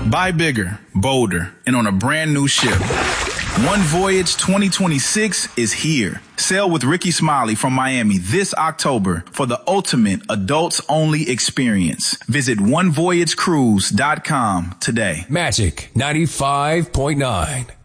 Buy bigger, bolder, and on a brand new ship. One Voyage 2026 is here. Sail with Ricky Smiley from Miami this October for the ultimate adults-only experience. Visit onevoyagecruise.com today. Magic 95.9.